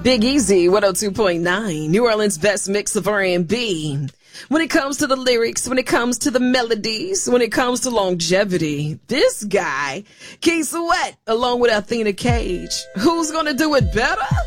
Big Easy, 102.9, New Orleans' best mix of R&B. When it comes to the lyrics, when it comes to the melodies, when it comes to longevity, this guy, Keith Sweat, along with Athena Cage. Who's gonna do it better?